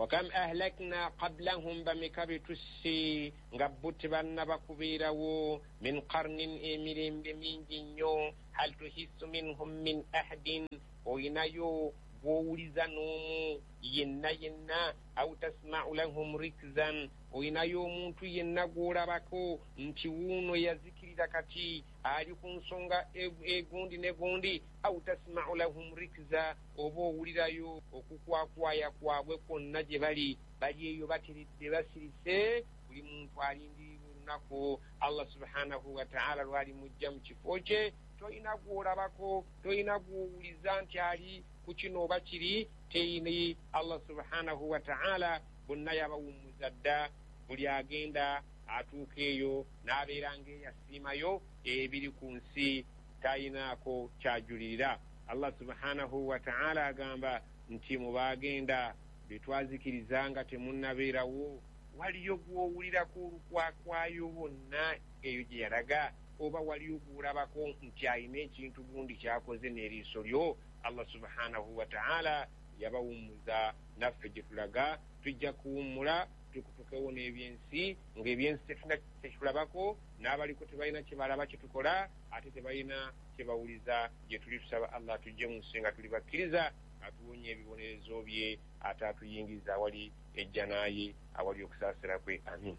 وكم أهلكنا قبلهم بمكبتسي غبت بنا بكبيرو من قرن إمرين بمين جنيو هل تحس منهم من أحد وينايو بولزانوم ينا أو تسمع لهم ركزا وينايو muntu yenna gorabako nti wuno yazikirira kati ali kunsonga egundi negundi au tasma'u lahum rikza obo owulirayo okukwakwaya kwabwe kwonna gye bali eyo batiridde basirise buli muntu alindiriye olunaku Allah subhanahu wa ta'ala lwali mujja mu kifo kye toyina gwolabako toyina gwowuliza nti ali ku kino oba kiri teyini Allah subhanahu wa ta'ala bonna yabawummuza dda buli agenda atuuka eyo n'abeera ng'eyasiimayo ebiri ku nsi tayinaako kyajulirira. Allah subhanahu wa ta'ala agamba nti mu baagenda be twazikiriza nga temunnabeerawo waliyo gw'owulirako olukwakwayo bonna eyo gye yalaga oba waliyo gw'olabako nti alina ekintu gundi kyakoze n'eriiso lyo. Allah subhanahu wa ta'ala yabawummuza naffe gye tulaga tujja kuwummula tukutukewo n'ebyensi ng'ebyensi tetulabako n'abaliko tebalina kye balaba kye tukola ate tebalina kye bawuliza gye tuli tusaba Allah tujje mu nsi nga tuli bakkiriza atuwonye ebibonerezo bye ate atuyingiza awali ejja naye awali okusaasira kwe. Amin.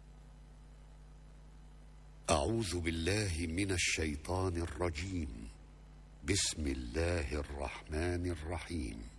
أعوذ بالله من الشيطان الرجيم. بسم الله الرحمن الرحيم.